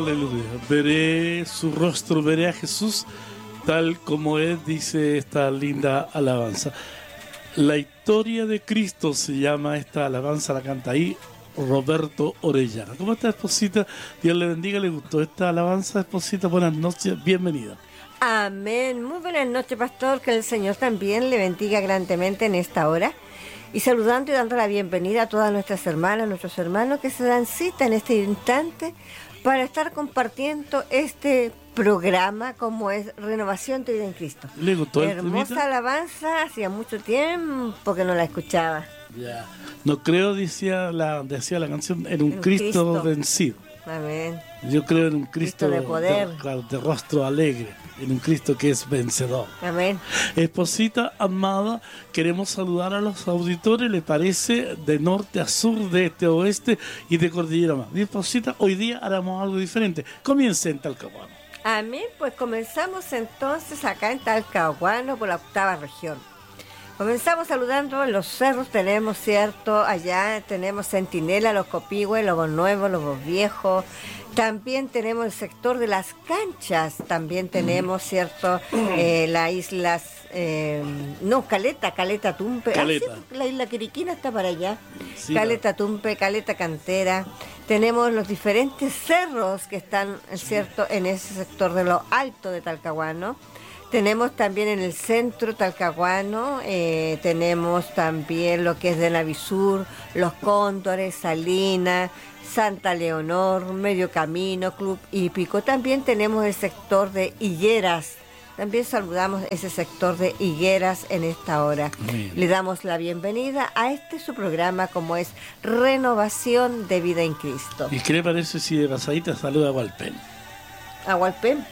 Aleluya. Veré su rostro, veré a Jesús tal como él, dice esta linda alabanza. La historia de Cristo se llama esta alabanza, la canta ahí Roberto Orellana. ¿Cómo está, esposita? Dios le bendiga, ¿le gustó esta alabanza, esposita? Buenas noches, bienvenida. Amén. Muy buenas noches, pastor. Que el Señor también le bendiga grandemente en esta hora. Y saludando y dando la bienvenida a todas nuestras hermanas, nuestros hermanos que se dan cita en este instante para estar compartiendo este programa como es Renovación de Vida en Cristo. ¿Le gustó el hermosa temita? alabanza, hacía mucho tiempo que no la escuchaba. Ya. No creo, decía la canción, en un Cristo vencido. Amén. Yo creo en un Cristo de poder, de rostro alegre, en un Cristo que es vencedor. Amén. Esposita amada, queremos saludar a los auditores, ¿le parece? De norte a sur, de este a oeste y de cordillera más. Mi esposita, hoy día haremos algo diferente. Comience en Talcahuano. Amén, pues comenzamos entonces acá en Talcahuano por la 8ª región. Comenzamos saludando en los cerros, tenemos, ¿cierto? Allá tenemos Centinela, Los Copihue, Lobos Nuevos, Lobos Viejos. También tenemos el sector de las canchas, también tenemos, ¿cierto? Las islas, Caleta Tumpe. Caleta. Sí, la isla Quiriquina está para allá. Sí, Caleta Tumpe, Caleta Cantera. Tenemos los diferentes cerros que están, ¿cierto? En ese sector de lo alto de Talcahuano. Tenemos también en el centro Talcahuano, tenemos también lo que es de Navisur, Los Cóndores, Salinas, Santa Leonor, Medio Camino, Club Hípico. También tenemos el sector de Higueras. También saludamos ese sector de Higueras en esta hora. Bien. Le damos la bienvenida a su programa como es Renovación de Vida en Cristo. ¿Y qué le parece si de pasadita saluda a Hualpén? ¿A Hualpén?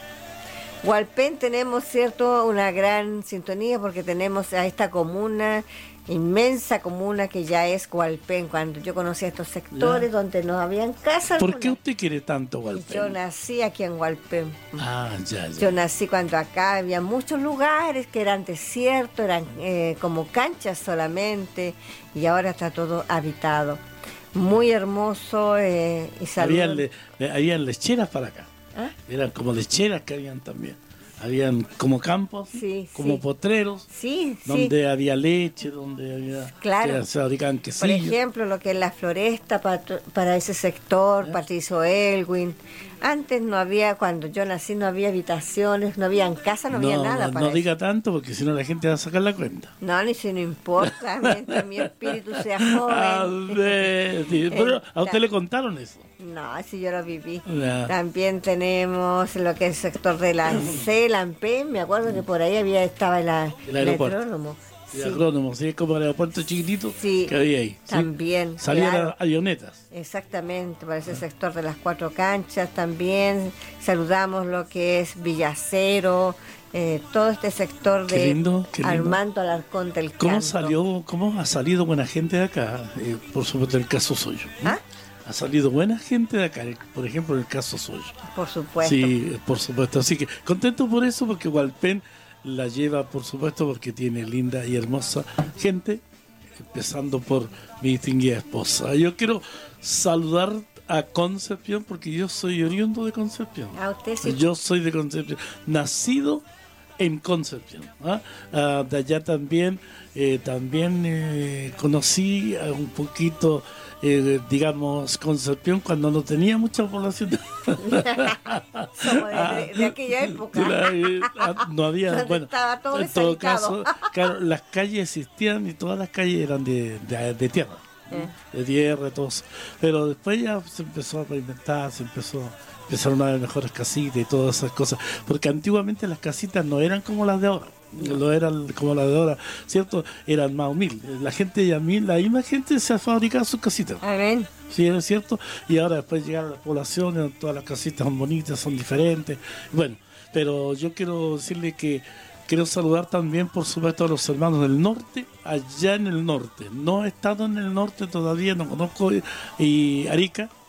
Hualpén tenemos, ¿cierto?, una gran sintonía porque tenemos a esta comuna, inmensa comuna que ya es Hualpén. Cuando yo conocí estos sectores donde no habían casas. ¿Por qué usted quiere tanto Hualpén? Yo nací aquí en Hualpén. Ah, ya. Yo nací cuando acá había muchos lugares que eran desiertos, eran como canchas solamente, y ahora está todo habitado. Muy hermoso y saludos. Habían lecheras para acá. ¿Ah? Eran como lecheras que habían también. Habían como campos, sí, como sí. Potreros, sí, donde había leche, donde había claro. que se fabricaban quesillos. Por ejemplo, lo que es la floresta para ese sector, Patricio Elwin. Antes no había, cuando yo nací, no había habitaciones, no había casas, no había nada para no eso. diga tanto porque si no la gente va a sacar la cuenta. No, ni si no importa, mientras mi espíritu sea A joven. ver, sí, pero a usted le contaron eso. No, si yo lo viví. Ya. También tenemos lo que es el sector de la CELAMPE, me acuerdo que por ahí estaba el aeropuerto. agrónomo. El agrónomo, sí, es como el aeropuerto chiquitito Sí, que había ahí. ¿sí? También. Salían claro. las avionetas. Exactamente, para ese sector de las 4 canchas también. Saludamos lo que es Villacero, todo este sector Qué de lindo, qué lindo. Armando Alarcón del ¿Cómo Canto. ha salido buena gente de acá? Por supuesto, el caso suyo. ¿Ah? Ha salido buena gente de acá, por ejemplo, en el caso suyo. Por supuesto. Sí, por supuesto. Así que contento por eso, porque Hualpén la lleva, por supuesto, porque tiene linda y hermosa gente, empezando por mi distinguida esposa. Yo quiero saludar a Concepción, porque yo soy oriundo de Concepción. A usted sí. Yo soy de Concepción, nacido en Concepción. De allá también conocí un poquito, digamos, Concepción cuando no tenía mucha población. Somos de aquella época. No había, Donde bueno, estaba todo en todo deshabitado. caso, claro, las calles existían y todas las calles eran de tierra. De tierra, todo eso. Pero después ya se empezó a pavimentar, empezaron a haber mejores casitas y todas esas cosas, porque antiguamente las casitas no eran como las de ahora, no eran como las de ahora, ¿cierto? Eran más humildes. La misma gente se ha fabricado sus casitas. Amén. Sí, es cierto. Y ahora después llegaron las poblaciones, todas las casitas son bonitas, son diferentes. Bueno, pero yo quiero decirle que quiero saludar también, por supuesto, a los hermanos del norte, allá en el norte. No he estado en el norte todavía, no conozco y Arica,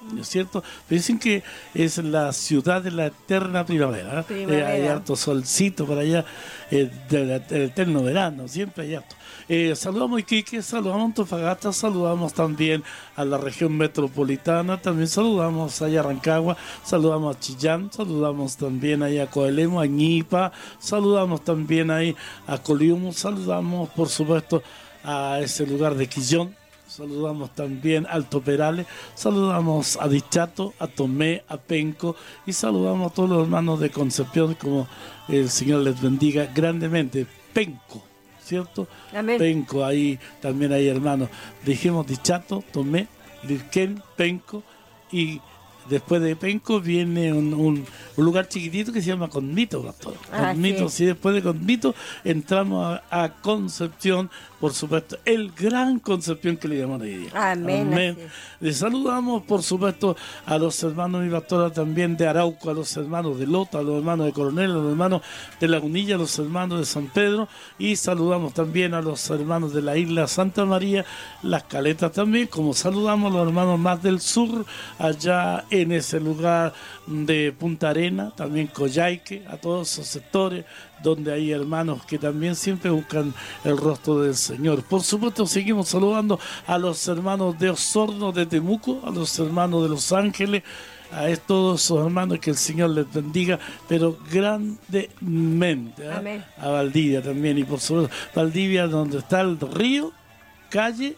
¿no es cierto? Dicen que es la ciudad de la eterna primavera. Hay harto solcito por allá, del eterno verano, siempre hay harto. Saludamos a Iquique, saludamos a Antofagasta, saludamos también a la región metropolitana, también saludamos allá a Rancagua, saludamos a Chillán, saludamos también allá a Coelemo, a Ñipa, saludamos también ahí a Coliumo, saludamos por supuesto a ese lugar de Quillón, saludamos también a Alto Perales, saludamos a Dichato, a Tomé, a Penco y saludamos a todos los hermanos de Concepción, como el Señor les bendiga grandemente. Penco, ¿cierto? Amén. Penco, ahí también hay hermanos. Dijimos Dichato, Tomé, Lirquén, Penco, y después de Penco viene un lugar chiquitito que se llama Condito, pastor. Condito, sí. Después de Condito entramos a Concepción, por supuesto, el gran Concepción que le llaman hoy día. Amén. Les saludamos, por supuesto, a los hermanos y pastora también de Arauco, a los hermanos de Lota, a los hermanos de Coronel, a los hermanos de Lagunilla, a los hermanos de San Pedro, y saludamos también a los hermanos de la isla Santa María, Las Caletas también, como saludamos a los hermanos más del sur, allá en ese lugar de Punta Arena, también Coyhaique, a todos esos sectores donde hay hermanos que también siempre buscan el rostro del Señor. Por supuesto, seguimos saludando a los hermanos de Osorno, de Temuco, a los hermanos de Los Ángeles, a todos esos hermanos, que el Señor les bendiga, pero grandemente. Amén. A Valdivia también, y por supuesto, Valdivia, donde está el río, calle.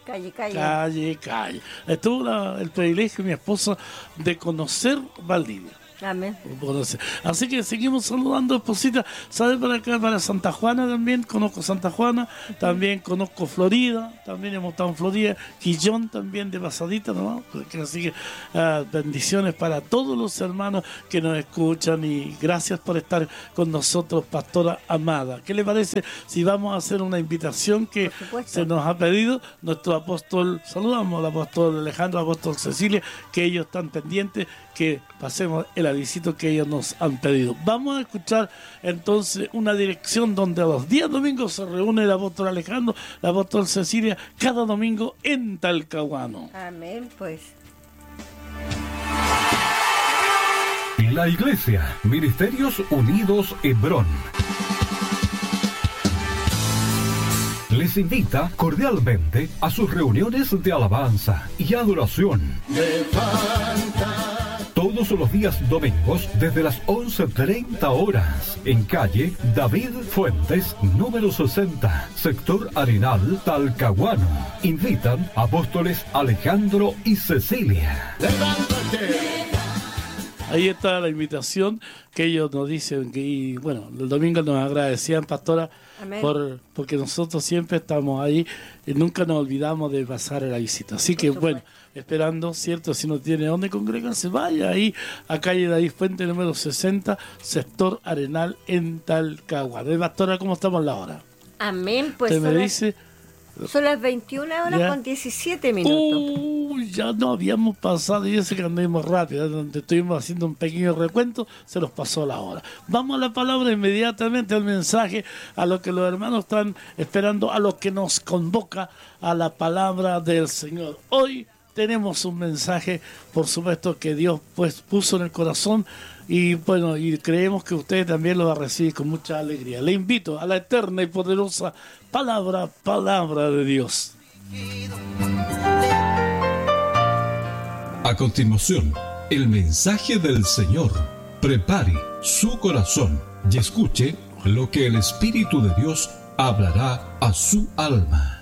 Tuvo el privilegio, mi esposa, de conocer Valdivia. Amén. Así que seguimos saludando, esposita. ¿Sabes? Para acá, para Santa Juana también, conozco Santa Juana, también conozco Florida, también hemos estado en Florida, Quillón también de pasadita, ¿no? Así que bendiciones para todos los hermanos que nos escuchan y gracias por estar con nosotros, pastora amada. ¿Qué le parece si vamos a hacer una invitación que se nos ha pedido? Nuestro apóstol, saludamos al apóstol Alejandro, al apóstol Cecilia, que ellos están pendientes, que pasemos el avisito que ellos nos han pedido. Vamos a escuchar entonces una dirección donde a los días domingos se reúne el apóstol Alejandro, el apóstol Cecilia, cada domingo en Talcahuano. Amén, pues. La Iglesia Ministerios Unidos Hebrón les invita cordialmente a sus reuniones de alabanza y adoración. Todos los días domingos desde las 11:30 horas en calle David Fuentes, número 60, sector Arenal, Talcahuano. Invitan apóstoles Alejandro y Cecilia. Ahí está la invitación que ellos nos dicen, y bueno, el domingo nos agradecían, pastora, porque nosotros siempre estamos ahí y nunca nos olvidamos de pasar la visita. Así que bueno, esperando, ¿cierto? Si no tiene dónde congregarse, vaya ahí a calle David Fuente, número 60, sector Arenal, en Talcahuano. Pastora, ¿cómo estamos a la hora? Amén, pues. Usted me dice... Son las 21 horas ¿ya? Con 17 minutos. Ya no habíamos pasado, y ese que andamos rápido, donde estuvimos haciendo un pequeño recuento, se nos pasó la hora. Vamos a la palabra inmediatamente, al mensaje, a lo que los hermanos están esperando, a lo que nos convoca a la palabra del Señor. Hoy tenemos un mensaje, por supuesto, que Dios pues puso en el corazón, y bueno, y creemos que usted también lo va a recibir con mucha alegría. Le invito a la eterna y poderosa palabra de Dios. A continuación, el mensaje del Señor. Prepare su corazón y escuche lo que el Espíritu de Dios hablará a su alma.